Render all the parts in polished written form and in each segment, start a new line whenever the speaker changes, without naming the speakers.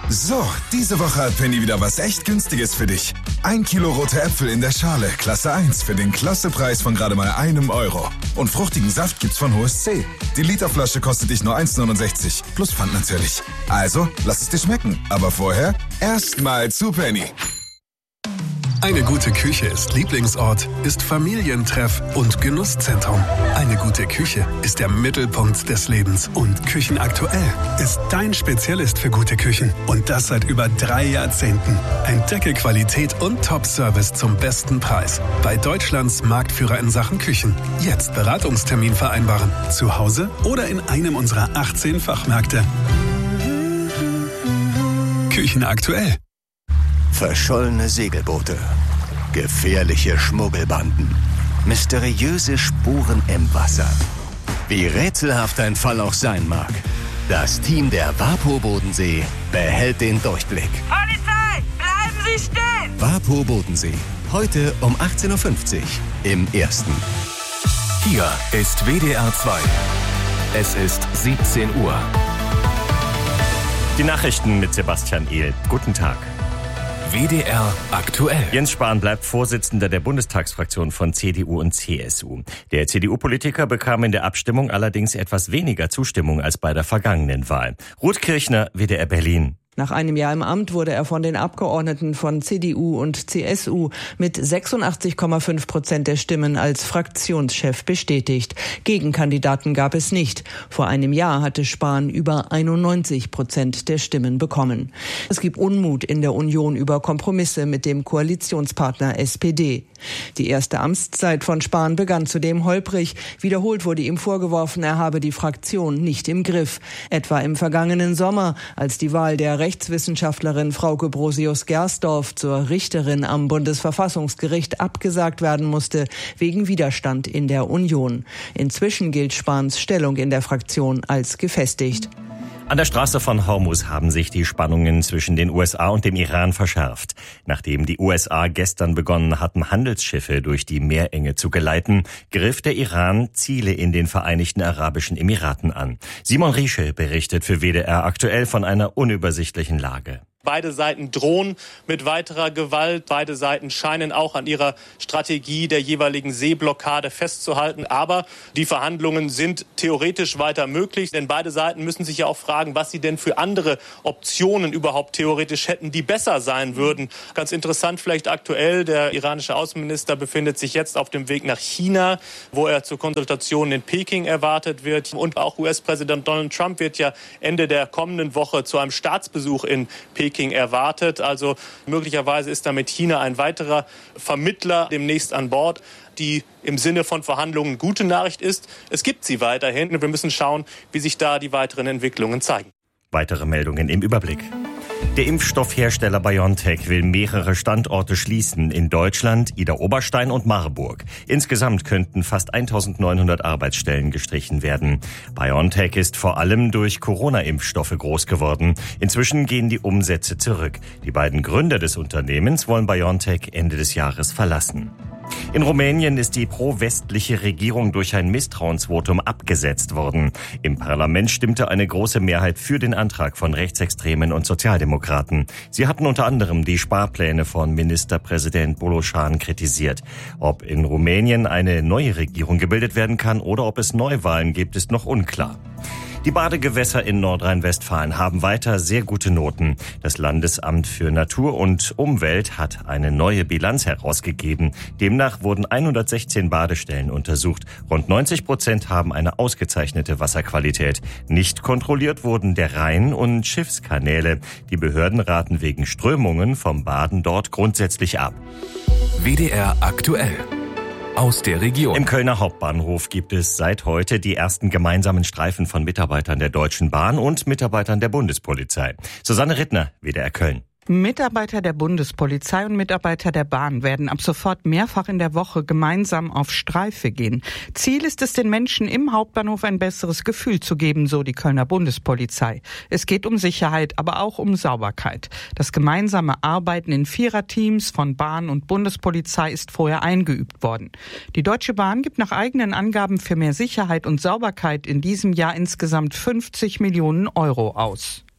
So, diese Woche hat Penny wieder was echt Günstiges für dich. 1 Kilo rote Äpfel in der Schale, Klasse 1, für den Klassepreis von gerade mal €1. Und fruchtigen Saft gibt's von Hohes C. Die Literflasche kostet dich nur 1,69, plus Pfand natürlich. Also, lass es dir schmecken. Aber vorher erstmal zu Penny.
Eine gute Küche ist Lieblingsort, ist Familientreff und Genusszentrum. Eine gute Küche ist der Mittelpunkt des Lebens. Und Küchenaktuell ist dein Spezialist für gute Küchen. Und das seit über 3 Jahrzehnten. Entdecke Qualität und Top-Service zum besten Preis. Bei Deutschlands Marktführer in Sachen Küchen. Jetzt Beratungstermin vereinbaren. Zu Hause oder in einem unserer 18 Fachmärkte. Küchenaktuell.
Verschollene Segelboote, gefährliche Schmuggelbanden, mysteriöse Spuren im Wasser. Wie rätselhaft ein Fall auch sein mag, das Team der WaPo Bodensee behält den Durchblick.
Polizei, bleiben Sie stehen!
WaPo Bodensee, heute um 18.50 Uhr im Ersten.
Hier ist WDR 2. Es ist 17 Uhr.
Die Nachrichten mit Sebastian Ehl. Guten Tag.
WDR aktuell.
Jens Spahn bleibt Vorsitzender der Bundestagsfraktion von CDU und CSU. Der CDU-Politiker bekam in der Abstimmung allerdings etwas weniger Zustimmung als bei der vergangenen Wahl. Ruth Kirchner, WDR Berlin.
Nach einem Jahr im Amt wurde er von den Abgeordneten von CDU und CSU mit 86,5% der Stimmen als Fraktionschef bestätigt. Gegenkandidaten gab es nicht. Vor einem Jahr hatte Spahn über 91% der Stimmen bekommen. Es gibt Unmut in der Union über Kompromisse mit dem Koalitionspartner SPD. Die erste Amtszeit von Spahn begann zudem holprig. Wiederholt wurde ihm vorgeworfen, er habe die Fraktion nicht im Griff. Etwa im vergangenen Sommer, als die Wahl der Rechtswissenschaftlerin Frauke Brosius-Gersdorf zur Richterin am Bundesverfassungsgericht abgesagt werden musste, wegen Widerstand in der Union. Inzwischen gilt Spahns Stellung in der Fraktion als gefestigt.
An der Straße von Hormuz haben sich die Spannungen zwischen den USA und dem Iran verschärft. Nachdem die USA gestern begonnen hatten, Handelsschiffe durch die Meerenge zu geleiten, griff der Iran Ziele in den Vereinigten Arabischen Emiraten an. Simon Riesche berichtet für WDR aktuell von einer unübersichtlichen Lage.
Beide Seiten drohen mit weiterer Gewalt. Beide Seiten scheinen auch an ihrer Strategie der jeweiligen Seeblockade festzuhalten. Aber die Verhandlungen sind theoretisch weiter möglich. Denn beide Seiten müssen sich ja auch fragen, was sie denn für andere Optionen überhaupt theoretisch hätten, die besser sein würden. Ganz interessant vielleicht aktuell, der iranische Außenminister befindet sich jetzt auf dem Weg nach China, wo er zu Konsultationen in Peking erwartet wird. Und auch US-Präsident Donald Trump wird ja Ende der kommenden Woche zu einem Staatsbesuch in Peking erwartet. Also möglicherweise ist damit China ein weiterer Vermittler demnächst an Bord. Die im Sinne von Verhandlungen gute Nachricht ist, es gibt sie weiterhin. Wir müssen schauen, wie sich da die weiteren Entwicklungen zeigen.
Weitere Meldungen im Überblick. Der Impfstoffhersteller BioNTech will mehrere Standorte schließen in Deutschland, Idar-Oberstein und Marburg. Insgesamt könnten fast 1900 Arbeitsstellen gestrichen werden. BioNTech ist vor allem durch Corona-Impfstoffe groß geworden. Inzwischen gehen die Umsätze zurück. Die beiden Gründer des Unternehmens wollen BioNTech Ende des Jahres verlassen. In Rumänien ist die pro-westliche Regierung durch ein Misstrauensvotum abgesetzt worden. Im Parlament stimmte eine große Mehrheit für den Antrag von Rechtsextremen und Sozialdemokraten. Sie hatten unter anderem die Sparpläne von Ministerpräsident Boloșan kritisiert. Ob in Rumänien eine neue Regierung gebildet werden kann oder ob es Neuwahlen gibt, ist noch unklar. Die Badegewässer in Nordrhein-Westfalen haben weiter sehr gute Noten. Das Landesamt für Natur und Umwelt hat eine neue Bilanz herausgegeben. Demnach wurden 116 Badestellen untersucht. Rund 90% haben eine ausgezeichnete Wasserqualität. Nicht kontrolliert wurden der Rhein und Schiffskanäle. Die Behörden raten wegen Strömungen vom Baden dort grundsätzlich ab.
WDR aktuell. Aus der Region.
Im Kölner Hauptbahnhof gibt es seit heute die ersten gemeinsamen Streifen von Mitarbeitern der Deutschen Bahn und Mitarbeitern der Bundespolizei. Susanne Rittner, WDR Köln.
Mitarbeiter der Bundespolizei und Mitarbeiter der Bahn werden ab sofort mehrfach in der Woche gemeinsam auf Streife gehen. Ziel ist es, den Menschen im Hauptbahnhof ein besseres Gefühl zu geben, so die Kölner Bundespolizei. Es geht um Sicherheit, aber auch um Sauberkeit. Das gemeinsame Arbeiten in Viererteams von Bahn und Bundespolizei ist vorher eingeübt worden. Die Deutsche Bahn gibt nach eigenen Angaben für mehr Sicherheit und Sauberkeit in diesem Jahr insgesamt 50 Millionen Euro aus.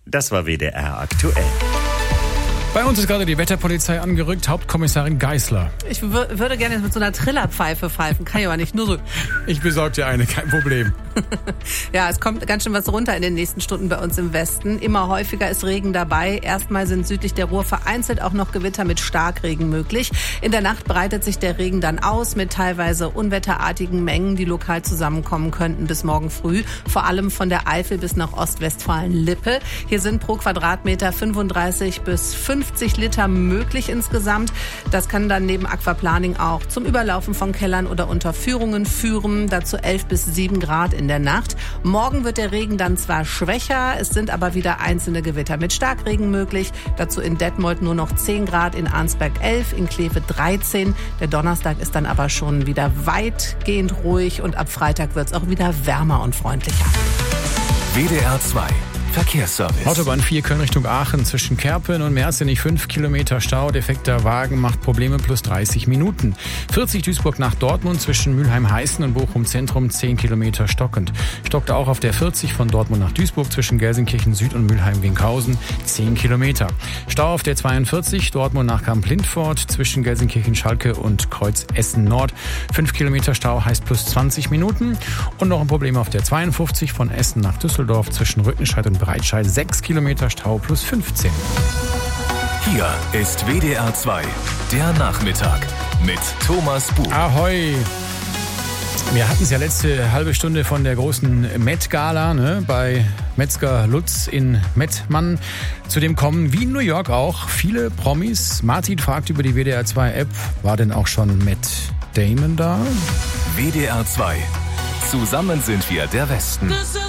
Das war WDR aktuell.
Bei uns ist gerade die Wetterpolizei angerückt, Hauptkommissarin Geißler.
Ich würde gerne mit so einer Trillerpfeife pfeifen, kann ich aber nicht, nur so.
Ich besorge dir eine, kein Problem.
Ja, es kommt ganz schön was runter in den nächsten Stunden bei uns im Westen. Immer häufiger ist Regen dabei. Erstmal sind südlich der Ruhr vereinzelt auch noch Gewitter mit Starkregen möglich. In der Nacht breitet sich der Regen dann aus mit teilweise unwetterartigen Mengen, die lokal zusammenkommen könnten bis morgen früh. Vor allem von der Eifel bis nach Ostwestfalen-Lippe. Hier sind pro Quadratmeter 35 bis 50 Liter möglich insgesamt. Das kann dann neben Aquaplaning auch zum Überlaufen von Kellern oder Unterführungen führen. Dazu 11 bis 7 Grad in der Nacht. Morgen wird der Regen dann zwar schwächer, es sind aber wieder einzelne Gewitter mit Starkregen möglich. Dazu in Detmold nur noch 10 Grad, in Arnsberg 11, in Kleve 13. Der Donnerstag ist dann aber schon wieder weitgehend ruhig und ab Freitag wird es auch wieder wärmer und freundlicher.
WDR 2 Verkehrsservice.
Autobahn 4 Köln Richtung Aachen zwischen Kerpen und Merzenich 5 Kilometer Stau. Defekter Wagen macht Probleme plus 30 Minuten. 40 Duisburg nach Dortmund zwischen Mülheim-Heißen und Bochum Zentrum 10 Kilometer stockend. Stockt auch auf der 40 von Dortmund nach Duisburg zwischen Gelsenkirchen Süd und Mülheim-Winkhausen 10 Kilometer. Stau auf der 42 Dortmund nach Kamp-Lindfort zwischen Gelsenkirchen-Schalke und Kreuz Essen Nord. 5 Kilometer Stau heißt plus 20 Minuten. Und noch ein Problem auf der 52 von Essen nach Düsseldorf zwischen Rüttenscheid und Breitscheid 6 Kilometer Stau plus 15.
Hier ist WDR 2, der Nachmittag mit Thomas Buch.
Ahoi! Wir hatten es ja letzte halbe Stunde von der großen Met-Gala, bei Metzger Lutz in Mettmann. Zu dem kommen, wie in New York auch, viele Promis. Martin fragt über die WDR 2 App, war denn auch schon Matt Damon da?
WDR 2, zusammen sind wir der Westen.